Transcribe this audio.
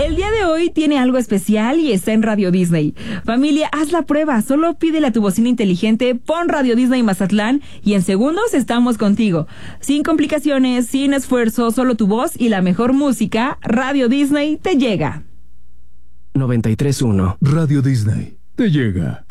El día de hoy tiene algo especial y está en Radio Disney. Familia, haz la prueba. Solo pídele a tu bocina inteligente, pon Radio Disney Mazatlán y en segundos estamos contigo. Sin complicaciones, sin esfuerzo, solo tu voz y la mejor música, Radio Disney te llega. 93.1 Radio Disney te llega.